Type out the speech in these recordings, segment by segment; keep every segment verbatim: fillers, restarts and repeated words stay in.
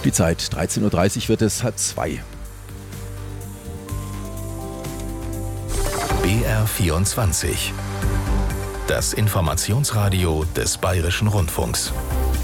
Die Zeit, dreizehn Uhr dreißig wird es, halb zwei. B R vierundzwanzig. Das Informationsradio des Bayerischen Rundfunks.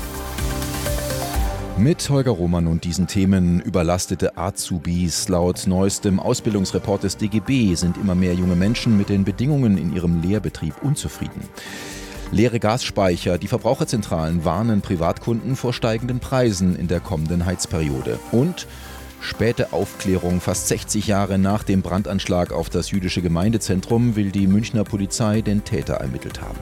Mit Holger Roman und diesen Themen: überlastete Azubis. Laut neuestem Ausbildungsreport des D G B sind immer mehr junge Menschen mit den Bedingungen in ihrem Lehrbetrieb unzufrieden. Leere Gasspeicher. Die Verbraucherzentralen warnen Privatkunden vor steigenden Preisen in der kommenden Heizperiode. Und späte Aufklärung. Fast sechzig Jahre nach dem Brandanschlag auf das jüdische Gemeindezentrum will die Münchner Polizei den Täter ermittelt haben.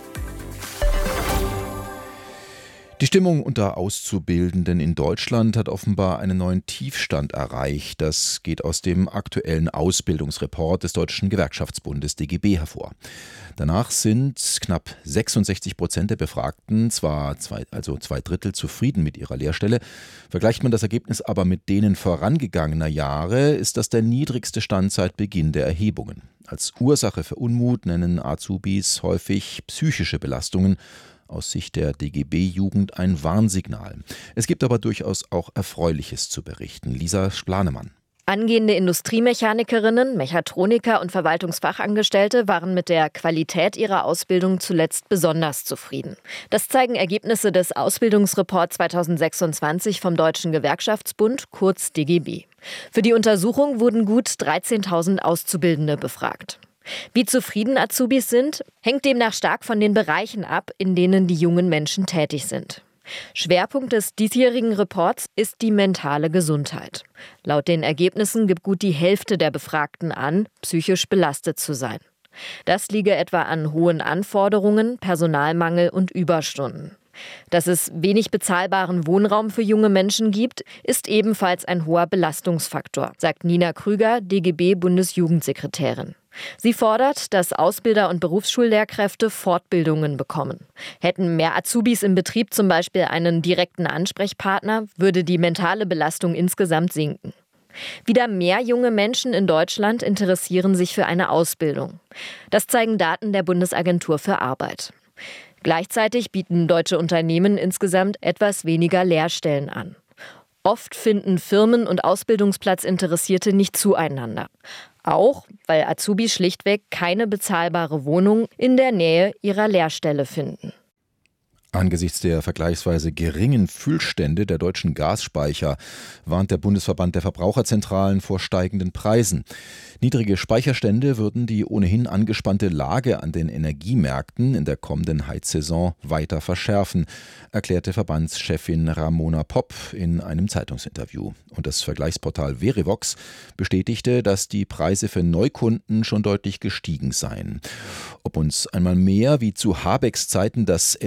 Die Stimmung unter Auszubildenden in Deutschland hat offenbar einen neuen Tiefstand erreicht. Das geht aus dem aktuellen Ausbildungsreport des Deutschen Gewerkschaftsbundes D G B hervor. Danach sind knapp sechsundsechzig Prozent der Befragten, zwar zwei, also zwei Drittel, zufrieden mit ihrer Lehrstelle. Vergleicht man das Ergebnis aber mit denen vorangegangener Jahre, ist das der niedrigste Stand seit Beginn der Erhebungen. Als Ursache für Unmut nennen Azubis häufig psychische Belastungen. Aus Sicht der D G B-Jugend ein Warnsignal. Es gibt aber durchaus auch Erfreuliches zu berichten. Lisa Splanemann. Angehende Industriemechanikerinnen, Mechatroniker und Verwaltungsfachangestellte waren mit der Qualität ihrer Ausbildung zuletzt besonders zufrieden. Das zeigen Ergebnisse des Ausbildungsreports zweitausendsechsundzwanzig vom Deutschen Gewerkschaftsbund, kurz D G B. Für die Untersuchung wurden gut dreizehntausend Auszubildende befragt. Wie zufrieden Azubis sind, hängt demnach stark von den Bereichen ab, in denen die jungen Menschen tätig sind. Schwerpunkt des diesjährigen Reports ist die mentale Gesundheit. Laut den Ergebnissen gibt gut die Hälfte der Befragten an, psychisch belastet zu sein. Das liege etwa an hohen Anforderungen, Personalmangel und Überstunden. Dass es wenig bezahlbaren Wohnraum für junge Menschen gibt, ist ebenfalls ein hoher Belastungsfaktor, sagt Nina Krüger, D G B-Bundesjugendsekretärin. Sie fordert, dass Ausbilder und Berufsschullehrkräfte Fortbildungen bekommen. Hätten mehr Azubis im Betrieb zum Beispiel einen direkten Ansprechpartner, würde die mentale Belastung insgesamt sinken. Wieder mehr junge Menschen in Deutschland interessieren sich für eine Ausbildung. Das zeigen Daten der Bundesagentur für Arbeit. Gleichzeitig bieten deutsche Unternehmen insgesamt etwas weniger Lehrstellen an. Oft finden Firmen und Ausbildungsplatzinteressierte nicht zueinander. Auch, weil Azubis schlichtweg keine bezahlbare Wohnung in der Nähe ihrer Lehrstelle finden. Angesichts der vergleichsweise geringen Füllstände der deutschen Gasspeicher warnt der Bundesverband der Verbraucherzentralen vor steigenden Preisen. Niedrige Speicherstände würden die ohnehin angespannte Lage an den Energiemärkten in der kommenden Heizsaison weiter verschärfen, erklärte Verbandschefin Ramona Popp in einem Zeitungsinterview. Und das Vergleichsportal Verivox bestätigte, dass die Preise für Neukunden schon deutlich gestiegen seien. Ob uns einmal mehr wie zu Habecks Zeiten das